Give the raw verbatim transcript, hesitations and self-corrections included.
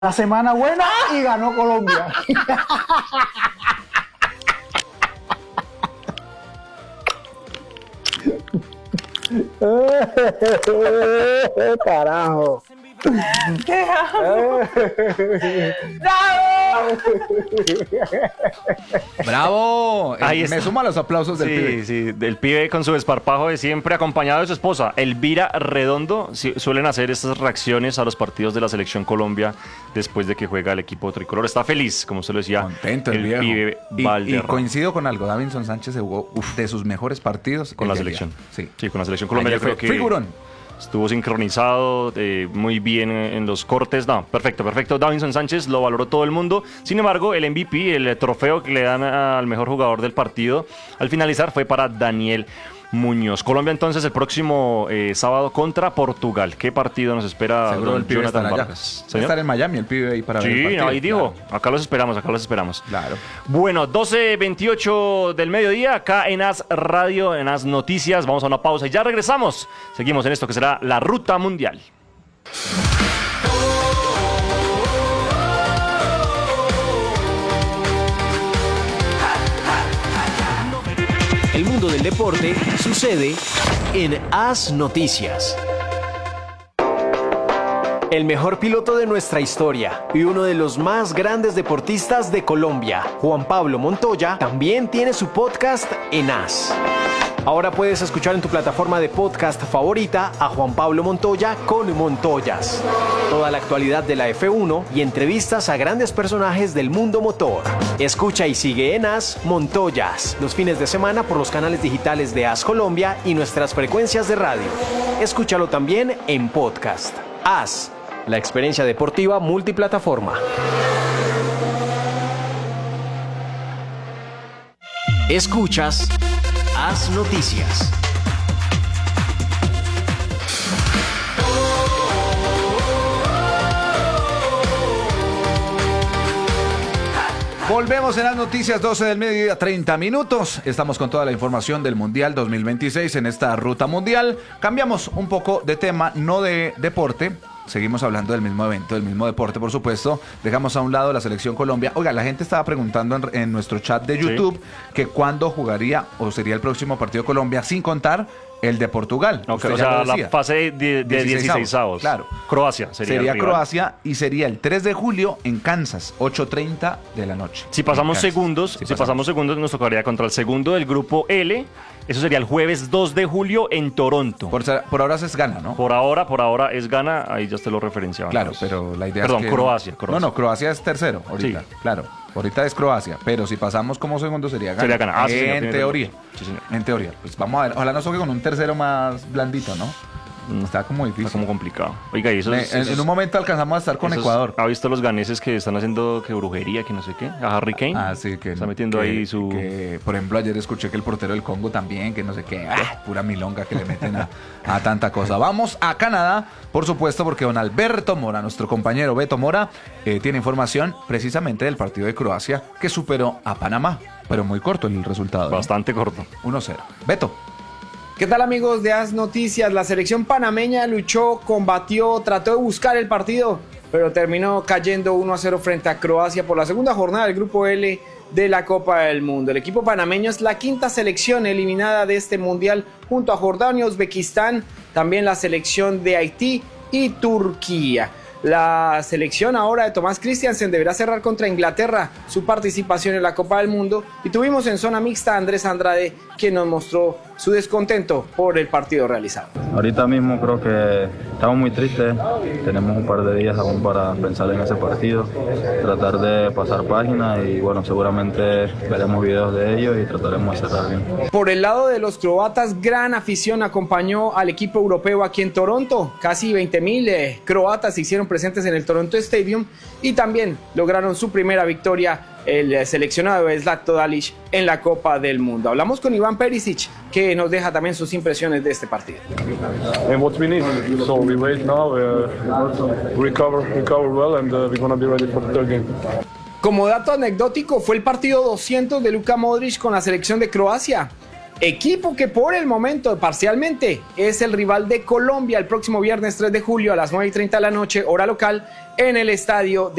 La semana buena y ganó Colombia. Carajo. ¡Bravo! Ahí Eh, está. Me sumo a los aplausos del Sí, pibe. sí, del pibe con su desparpajo de siempre, acompañado de su esposa, Elvira Redondo. Sí, suelen hacer estas reacciones a los partidos de la Selección Colombia después de que juega el equipo tricolor. Está feliz, como se lo decía, Contento el, el viejo. pibe Y- y, Valderrama. coincido con algo. Davinson Sánchez se jugó uf, de sus mejores partidos Con el la del selección. día. Sí. Sí, con la Selección Colombia. Ayer Yo creo fue que figurón. estuvo sincronizado, eh, muy bien en, en los cortes. No, perfecto, perfecto. Davinson Sánchez lo valoró todo el mundo. Sin embargo, el M V P, el trofeo que le dan al mejor jugador del partido, al finalizar fue para Daniel Muñoz. Colombia entonces el próximo eh, sábado contra Portugal. ¿Qué partido nos espera Seguro don el pibe Jonathan estará allá. Vargas? Va a ¿Señor? estar en Miami el pibe ahí para ver el Sí, partido. ahí digo, Claro. acá los esperamos, acá los esperamos. Claro. Bueno, doce veintiocho del mediodía, acá en As Radio, en As Noticias. Vamos a una pausa y ya regresamos. Seguimos en esto que será la Ruta Mundial. El mundo del deporte sucede en As Noticias. El mejor piloto de nuestra historia y uno de los más grandes deportistas de Colombia, Juan Pablo Montoya, también tiene su podcast en As. Ahora puedes escuchar en tu plataforma de podcast favorita a Juan Pablo Montoya con Montoyas. Toda la actualidad de la F uno y entrevistas a grandes personajes del mundo motor. Escucha y sigue en As Montoyas los fines de semana por los canales digitales de As Colombia y nuestras frecuencias de radio. Escúchalo también en podcast. As, la experiencia deportiva multiplataforma. Escuchas As Noticias. Volvemos en las noticias, doce del mediodía, treinta minutos. Estamos con toda la información del Mundial dos mil veintiséis en esta ruta mundial. Cambiamos un poco de tema, no de deporte. Seguimos hablando del mismo evento, del mismo deporte, por supuesto. Dejamos a un lado la selección Colombia. Oiga, la gente estaba preguntando en, en nuestro chat de YouTube sí. que cuándo jugaría o sería el próximo partido de Colombia, sin contar el de Portugal. Okay, o sea, la fase de, de dieciséis avos. Claro. Croacia sería Sería el rival. Croacia y sería el tres de julio en Kansas, ocho treinta de la noche. Si pasamos segundos, si si pasamos. pasamos segundos, nos tocaría contra el segundo del grupo L. Eso sería el jueves dos de julio en Toronto. Por, por ahora es Ghana, ¿no? Por ahora, por ahora es Ghana, ahí ya te lo referenciaba. Claro, pero la idea Perdón, es que... Croacia, Croacia. No, no, Croacia es tercero ahorita, sí. Claro. Ahorita es Croacia, pero si pasamos como segundo sería Ghana. Sería Ghana. Ah, en sí, señor, teoría. Sí, señor. En teoría. Pues vamos a ver. Ojalá nos toque con un tercero más blandito, ¿no? Mm. Está como difícil. Está como complicado. Oiga, y eso es, en, esos, en un momento alcanzamos a estar con esos, Ecuador. ¿Ha visto los ganeses que están haciendo que brujería, que no sé qué? A Harry Kane. Ah, sí, que está metiendo que, ahí su... Que, por ejemplo, ayer escuché que el portero del Congo también, que no sé qué. Ah, pura milonga que le meten a, a tanta cosa. Vamos a Canadá, por supuesto, porque don Alberto Mora, nuestro compañero Beto Mora, eh, tiene información precisamente del partido de Croacia que superó a Panamá. Pero muy corto el resultado. Bastante ¿no? corto. uno cero. Beto. ¿Qué tal, amigos de As Noticias? La selección panameña luchó, combatió, trató de buscar el partido, pero terminó cayendo uno a cero frente a Croacia por la segunda jornada del Grupo L de la Copa del Mundo. El equipo panameño es la quinta selección eliminada de este mundial junto a Jordania, Uzbekistán, también la selección de Haití y Turquía. La selección ahora de Tomás Christiansen deberá cerrar contra Inglaterra su participación en la Copa del Mundo y tuvimos en zona mixta a Andrés Andrade, quien nos mostró su descontento por el partido realizado. Ahorita mismo creo que estamos muy tristes, tenemos un par de días aún para pensar en ese partido, tratar de pasar página y bueno, seguramente veremos videos de ellos y trataremos de cerrar bien. Por el lado de los croatas, gran afición acompañó al equipo europeo aquí en Toronto, casi veinte mil eh, croatas se hicieron presentes en el Toronto Stadium y también lograron su primera victoria el seleccionado de Zlatko Dalic en la Copa del Mundo. Hablamos con Iván Perisic, que nos deja también sus impresiones de este partido. And what we need, so we wait now, uh, recover, recover well, and uh, we're gonna be ready for the third game. Como dato anecdótico, fue el partido doscientos de Luka Modric con la selección de Croacia. equipo que por el momento parcialmente es el rival de Colombia el próximo viernes tres de julio a las nueve y treinta de la noche, hora local, en el estadio de